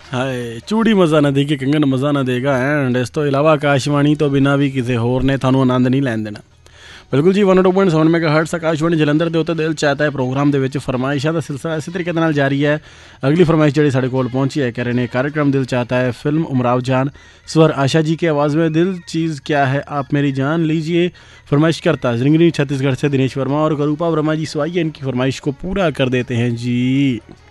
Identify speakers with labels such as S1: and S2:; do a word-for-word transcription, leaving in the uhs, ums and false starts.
S1: हाय चूड़ी मज़ा ना देगी कंगन मज़ा ना देगा एंड इस तो इलावा आकाशवाणी तो बिना भी किसी होर ने थानू आनंद नहीं लैन देना। बिल्कुल जी one two point seven mega hertz Akashvani Jalandhar के उत्ते दिल चाहता है प्रोग्राम के फरमाइशा का सिलसिला इस तरीके नाल जारी है। अगली फरमाइश जी साढ़े कोल पहुंची है, कह रहे हैं कार्यक्रम दिल चाहता है फिल्म उमराव जान, स्वर आशा जी की आवाज़ में, दिल चीज़ क्या है आप मेरी जान लीजिए। फरमाइश करता जिंगनी छत्तीसगढ़ से दिनेश वर्मा और करूपा वर्मा जी, स्वाइए इनकी फरमाइश को पूरा कर देते हैं जी।